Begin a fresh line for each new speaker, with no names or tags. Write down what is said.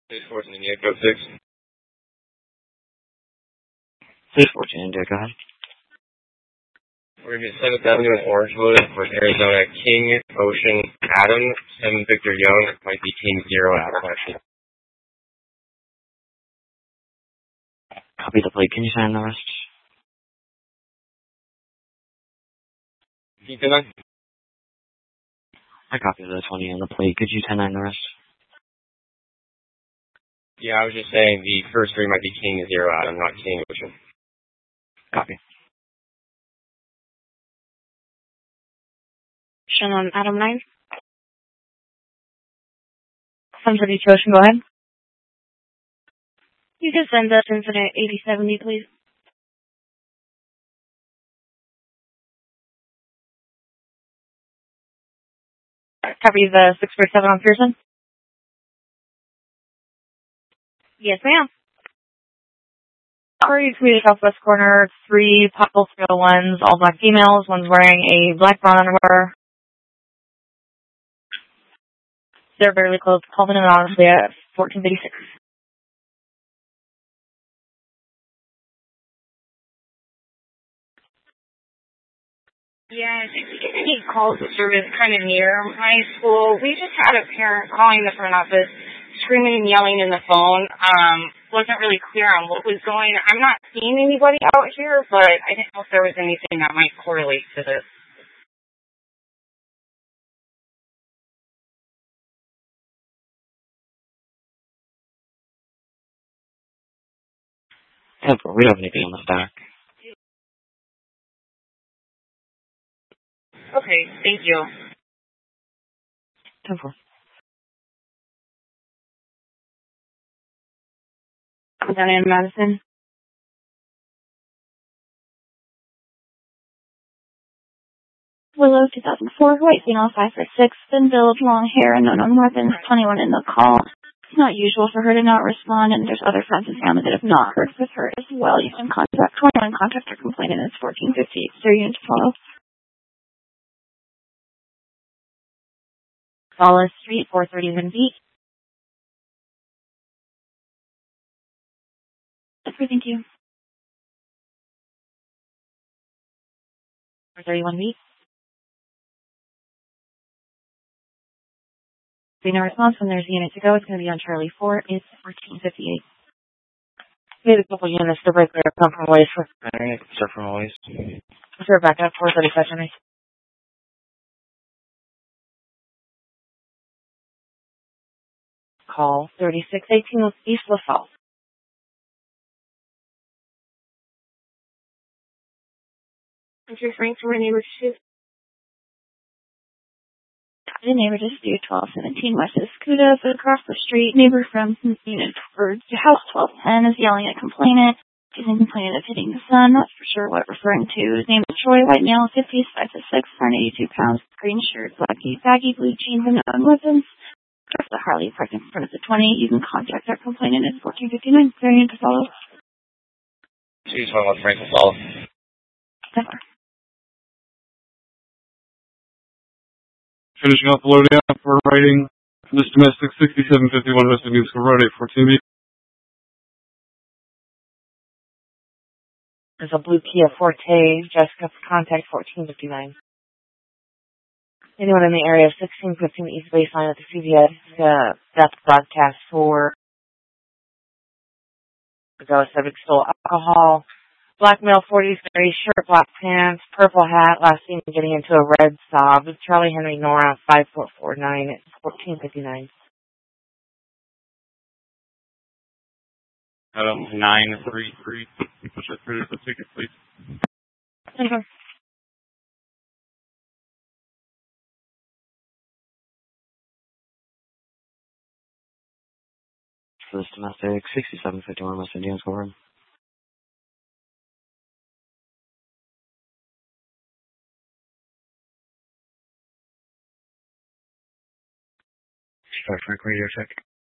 614 India, code 6.
614 India, go ahead.
We're going to be 7th Avenue in Orangewood for Arizona King, Ocean, Adam, 7 Victor Young, might be King 0 Adam, actually.
Copy the plate. Can you sign the rest?
Can you do that?
I copied the 20 on the plate. Could you 10-9 the rest?
Yeah, I was just saying the first three might be King 0 Adam, not King Ocean.
Copy.
Shown on Adam 9. Sons of East Ocean, go ahead. You can send us Infinite 8070, please. Copy the 647 on Pearson. Yes, ma'am. Already tweeted southwest corner, 3 Popple 301s, all black females. One's wearing a black brown underwear. They're barely clothed. Called in anonymously at 1456.
Yeah, he calls the service kind of near my school. We just had a parent calling the front office, screaming and yelling in the phone. Wasn't really clear on what was going on. I'm not seeing anybody out here, but I didn't know if there was anything that might correlate to this.
Temple, we don't have anything on the stack.
Okay, thank you.
Temple.
Down in Madison. Willow 2004, white female 5'6", thin build, long hair, and unknown weapons. 21 in the call. It's not usual for her to not respond, and there's other friends and family that have not heard with her as well. You can contact 21, contact her complainant. It's 1458. Is there a unit to follow? Wallace Street, 431 B. Thank you. 431 B. See no response when there's a unit to go. It's going to be on Charlie 4. It's 1458.
We had a couple units to break there. Come from ways. Alright, start from ways.
Sure, back up. 435. Call 3618 East LaSalle.
I'm referring to my neighbor's shift.
The neighbor dispute 1217 West Escuda, but across the street, neighbor from unit towards house 1210 is yelling at complainant. She's complaining of hitting the sun. Not for sure what referring to. His name is Troy, white male, 50s, 5'6", 182 pounds, green shirt, baggy blue jeans, and no weapons. Drives the Harley parked in front of the 20. You can contact our complainant at 1459. Variant to follow.
Choose one with Frank Lasala.
Finishing off the loading up, we're writing this domestic 6751 West Indian School Road 814B.
There's a blue Kia Forte. Jessica, contact 1459. Anyone in the area of 1615 East Baseline at the CVS death broadcast for the subject stole alcohol. Black male, 40s, gray shirt, black pants, purple hat, last seen getting into a red Saab. Charlie Henry Nora, 5449 at 1459.
Adam 933. Push it through the ticket, please.
Okay.
For this domestic 6751 West Indian School Road. Start Frank radio check.